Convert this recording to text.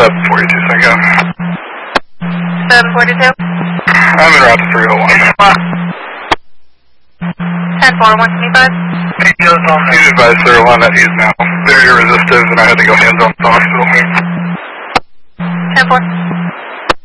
742, so go. 742? I'm en route to 301. 10-4, 125? He's advised 301 that he's now very resistive and I had to go hands on to the hospital. 10-4.